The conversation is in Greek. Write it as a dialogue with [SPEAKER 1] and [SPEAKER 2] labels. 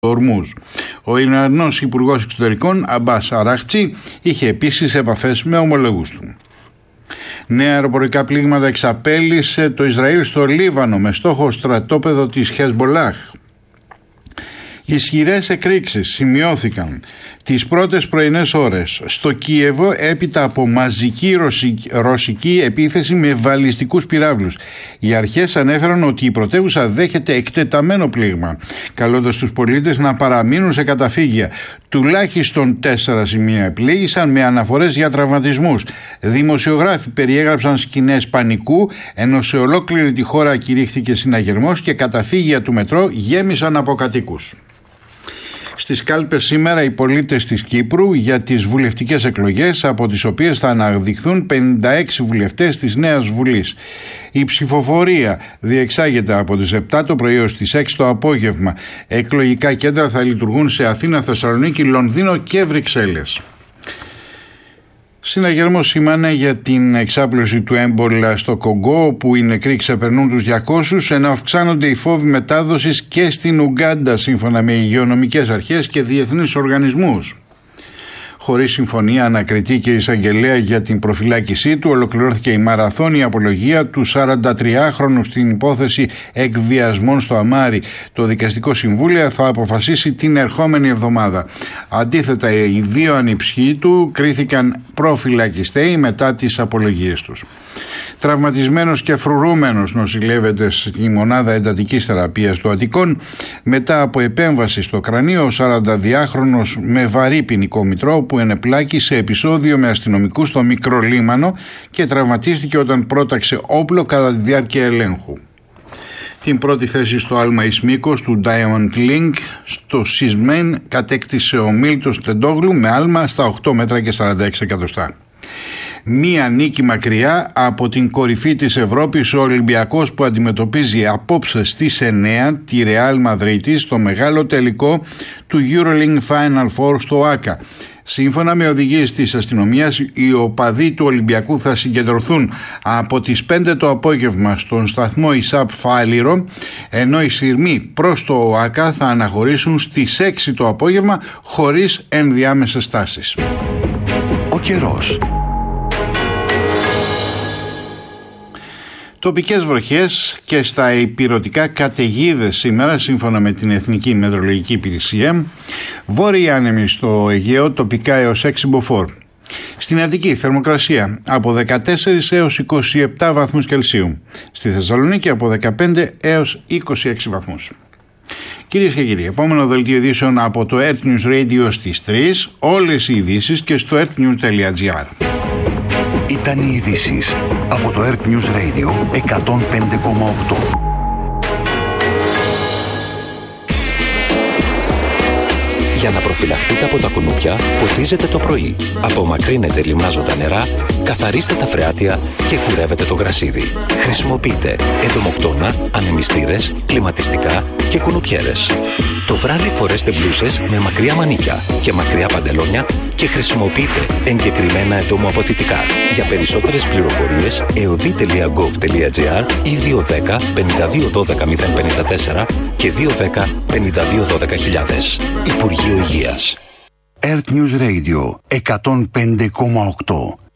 [SPEAKER 1] Ορμούζ. Ο Ιρανός Υπουργός Εξωτερικών Αμπάς Αράχτσι είχε επίσης επαφές με ομολογούς του. Νέα αεροπορικά πλήγματα εξαπέλυσε το Ισραήλ στο Λίβανο με στόχο στρατόπεδο της Χεσμπολάχ. Ισχυρές εκρήξεις σημειώθηκαν τις πρώτες πρωινές ώρες στο Κίεβο έπειτα από μαζική ρωσική επίθεση με βαλιστικούς πυράβλους. Οι αρχές ανέφεραν ότι η πρωτεύουσα δέχεται εκτεταμένο πλήγμα, καλώντας τους πολίτες να παραμείνουν σε καταφύγια. Τουλάχιστον 4 σημεία επλήγησαν με αναφορές για τραυματισμούς. Δημοσιογράφοι περιέγραψαν σκηνές πανικού, ενώ σε ολόκληρη τη χώρα κηρύχθηκε συναγερμός και καταφύγια του μετρό γέμισαν από κατοίκους. Στις κάλπες σήμερα οι πολίτες της Κύπρου για τις βουλευτικές εκλογές, από τις οποίες θα αναδειχθούν 56 βουλευτές της Νέας Βουλής. Η ψηφοφορία διεξάγεται από τις 7 το πρωί ως τις 6 το απόγευμα. Εκλογικά κέντρα θα λειτουργούν σε Αθήνα, Θεσσαλονίκη, Λονδίνο και Βρυξέλλες. Συναγερμός σήμανε για την εξάπλωση του έμπολα στο Κονγκό, όπου οι νεκροί ξεπερνούν τους 200, ενώ αυξάνονται οι φόβοι μετάδοσης και στην Ουγκάντα, σύμφωνα με υγειονομικές αρχές και διεθνείς οργανισμούς. Χωρίς συμφωνία ανακριτή και εισαγγελέα για την προφυλάκησή του, ολοκληρώθηκε η μαραθώνια απολογία του 43χρονου στην υπόθεση εκβιασμών στο Αμάρι. Το Δικαστικό Συμβούλιο θα αποφασίσει την ερχόμενη εβδομάδα. Αντίθετα, οι 2 ανιψιοί του κρίθηκαν προφυλακιστέοι μετά τις απολογίες τους. Τραυματισμένος και φρουρούμενος νοσηλεύεται στη μονάδα εντατικής θεραπείας του Αττικών μετά από επέμβαση στο κρανίο. Ο 42χρονος με βαρύ ποινικό μητρό που ενεπλάκη σε επεισόδιο με αστυνομικούς στο Μικρό Λίμανο και τραυματίστηκε όταν πρόταξε όπλο κατά τη διάρκεια ελέγχου. Την πρώτη θέση στο άλμα εις μήκος του Diamond Link στο Σισμέν κατέκτησε ο Μίλτος Τεντόγλου με άλμα στα 8 μέτρα και 46 εκατοστά. Μία νίκη μακριά από την κορυφή της Ευρώπης, ο Ολυμπιακός που αντιμετωπίζει απόψε στις 9 τη Ρεάλ Μαδρίτη στο μεγάλο τελικό του EuroLeague Final Four στο ΆΚΑ. Σύμφωνα με οδηγίες της αστυνομίας, οι οπαδοί του Ολυμπιακού θα συγκεντρωθούν από τις 5 το απόγευμα στον σταθμό ΙΣΑΠ Φάληρο, ενώ οι σειρμοί προς το ΟΑΚΑ θα αναχωρήσουν στις 6 το απόγευμα χωρίς ενδιάμεσες στάσεις.
[SPEAKER 2] Ο καιρός.
[SPEAKER 1] Τοπικές βροχές και στα ηπειρωτικά καταιγίδες σήμερα, σύμφωνα με την Εθνική Μετεωρολογική Υπηρεσία. Βόρειοι άνεμοι στο Αιγαίο, τοπικά έως 6 μποφόρ. Στην Αττική θερμοκρασία από 14 έως 27 βαθμούς Κελσίου. Στη Θεσσαλονίκη από 15 έως 26 βαθμούς. Κυρίες και κύριοι, επόμενο δελτίο ειδήσεων από το Earth News Radio στις 3, όλες οι ειδήσεις και στο earthnews.gr.
[SPEAKER 2] Ήταν οι ειδήσεις από το Earth News Radio 105,8. Για να προφυλαχτείτε από τα κουνούπια, ποτίζετε το πρωί. Απομακρύνετε λιμάζοντα νερά, καθαρίστε τα φρεάτια και κουρεύετε το γρασίδι. Χρησιμοποιείτε εντομοκτώνα, ανεμιστήρες, κλιματιστικά και κουνουπιέρες. Το βράδυ φορέστε μπλούσες με μακριά μανίκια και μακριά παντελόνια και χρησιμοποιείτε εγκεκριμένα εντομοαποθητικά. Για περισσότερες πληροφορίες, eodi.gov.gr ή 210 5212 054 και 210 5212 χιλιάδες. Υπουργείο Υγείας. Earth News Radio 105,8.